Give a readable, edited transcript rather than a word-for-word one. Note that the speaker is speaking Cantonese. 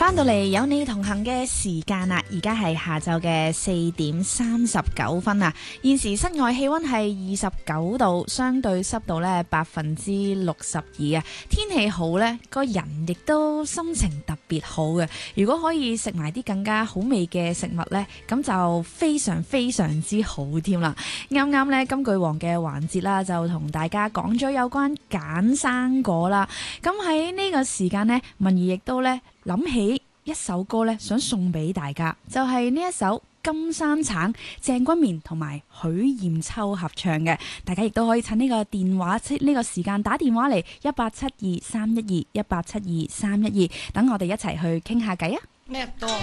翻到嚟有你同行嘅時間啦，而家係下晝嘅4:39啊。現時室外氣溫係29度，相對濕度咧62%啊。天氣好呢，個人亦都心情特別好嘅。如果可以食埋啲更加好味嘅食物呢，咁就非常非常之好添啦。啱啱呢，金句王嘅環節啦，就同大家講咗有關揀生果啦。咁喺呢個時間呢，文怡亦都呢諗起一首歌咧，想送俾大家，就係呢一首金山橙，鄭君綿同埋許艷秋合唱嘅。大家亦都可以趁呢個電話呢個時間打電話嚟1872312118723122，等我哋一齊去傾下偈啊！ 咩歌？